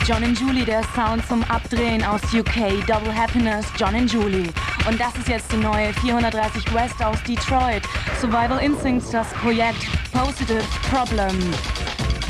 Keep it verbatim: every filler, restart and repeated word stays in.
John and Julie, der Sound zum Abdrehen aus U K. Double Happiness, John and Julie. Und das ist jetzt die neue vierhundertdreißig West aus Detroit. Survival Instincts, das Projekt Positive Problem.